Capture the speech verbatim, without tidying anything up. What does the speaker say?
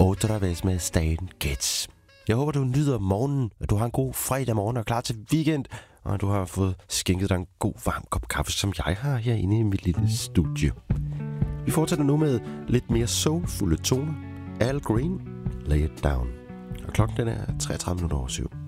Otra vez med Stan Getz. Jeg håber, du nyder morgenen, at du har en god fredag morgen og er klar til weekend, og at du har fået skænket dig en god varm kop kaffe, som jeg har herinde i mit lille studie. Vi fortsætter nu med lidt mere soulfulde toner. Al Green, Lay It Down. Og klokken den er treogtredive minutter over syv.